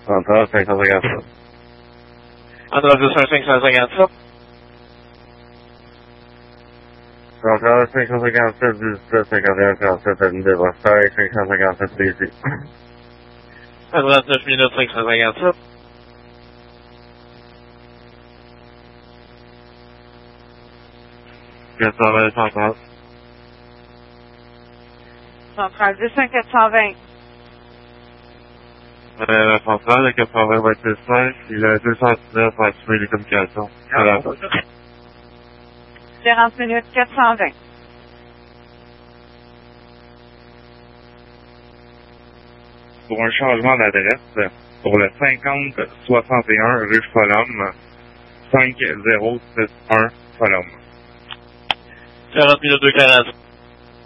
Central 557. Entendu 557. Central 557, 17, 51, 47, avenue de Versailles, 557 DC. À 39 minutes 557. Central. Centrale 200 420. La centrale, le 80-26, il a 219 à assumer les communications. À la fin. 40 minutes 420. Pour un changement d'adresse, pour le 50-61 rue Folum, 5061 Folum. 40 minutes 240.